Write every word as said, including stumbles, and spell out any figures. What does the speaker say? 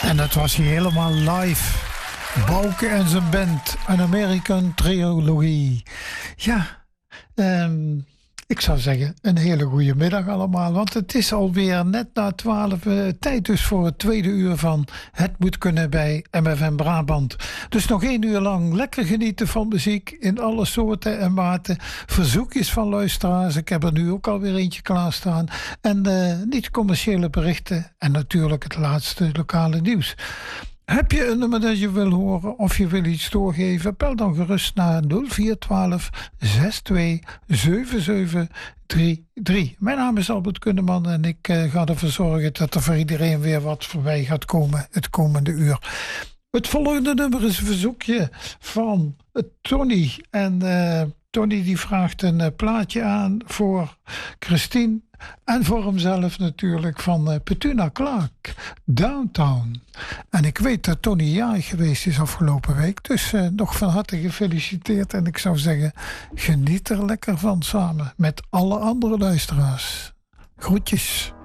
En dat was hij helemaal live. Bouke en zijn band, een American Trilogie. Ja, um, ik zou zeggen, een hele goede middag allemaal. Want het is alweer net na twaalf uh, tijd dus voor het tweede uur van Het Moet Kunnen bij M F M Brabant. Dus nog één uur lang lekker genieten van muziek in alle soorten en maten. Verzoekjes van luisteraars. Ik heb er nu ook alweer eentje klaarstaan. En uh, niet-commerciële berichten. En natuurlijk het laatste lokale nieuws. Heb je een nummer dat je wil horen of je wil iets doorgeven? Bel dan gerust naar nul vier een twee zes twee zeven zeven drie drie. Mijn naam is Albert Kunneman en ik uh, ga ervoor zorgen dat er voor iedereen weer wat voorbij gaat komen het komende uur. Het volgende nummer is een verzoekje van uh, Tony. En uh, Tony die vraagt een uh, plaatje aan voor Christine. En voor hemzelf natuurlijk van uh, Petula Clark, Downtown. En ik weet dat Tony jarig geweest is afgelopen week. Dus uh, nog van harte gefeliciteerd. En ik zou zeggen, geniet er lekker van samen met alle andere luisteraars. Groetjes.